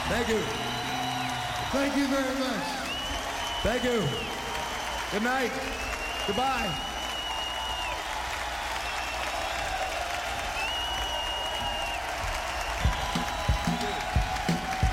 Thank you. Thank you very much. Thank you. Good night. Goodbye.